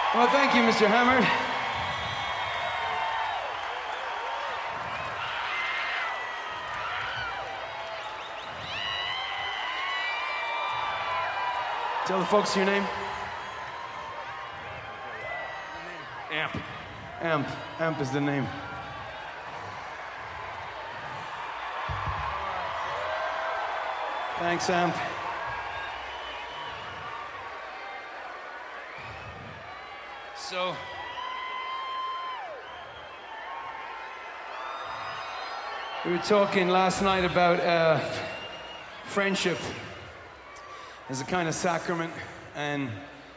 Well, thank you, Mr. Hammond. Tell the folks your name. Amp. Amp. Amp is the name. Thanks, Amp. So, we were talking last night about friendship as a kind of sacrament, and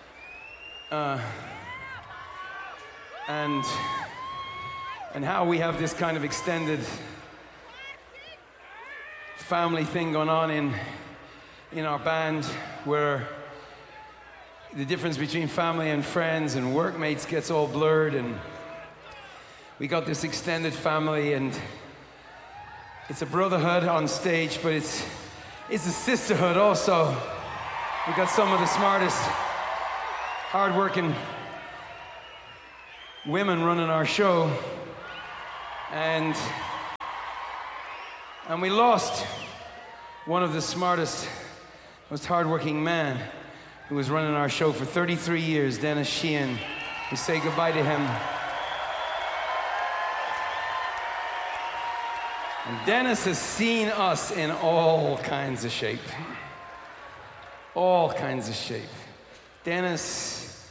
how we have this kind of extended family thing going on in our band, where the difference between family and friends and workmates gets all blurred, and we got this extended family, and it's a brotherhood on stage, but it's a sisterhood also. We got some of the smartest, hard-working women running our show, and we lost one of the smartest, most hard-working men who was running our show for 33 years, Dennis Sheehan. We say goodbye to him. And Dennis has seen us in all kinds of shape. All kinds of shape. Dennis,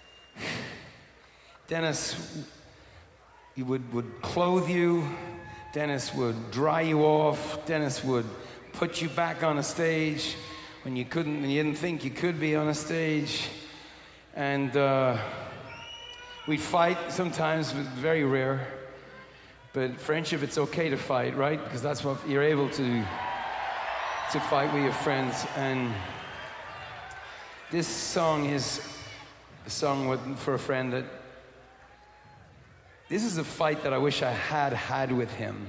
he would clothe you. Dennis would dry you off. Dennis would put you back on a stage when you couldn't, when you didn't think you could be on a stage. And we'd fight sometimes, but very rare. But friendship, it's okay to fight, right? Because that's what you're able to fight with your friends. And this song is a song for a friend that, this is a fight that I wish I had with him.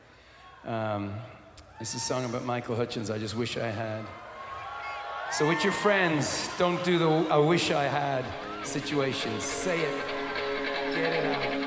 It's a song about Michael Hutchence, I just wish I had. So with your friends, don't do the I wish I had situations. Say it. Get it out.